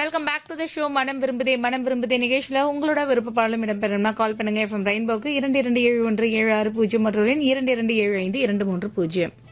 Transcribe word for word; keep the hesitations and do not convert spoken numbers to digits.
Welcome back to the show. மனம் விரும்புதே மனம் விரும்புதே நிகழ்ச்சியில உங்களோட விருப்ப பாடலும் இடம்பெறணும்னா கால் பண்ணுங்க. எஃப்எம் ரெயின்போக்கு இரண்டு இரண்டு ஏழு ஒன்று ஏழு ஆறு பூஜ்ஜியம் மற்றும் இரண்டு இரண்டு ஏழு ஐந்து இரண்டு மூன்று பூஜ்ஜியம்.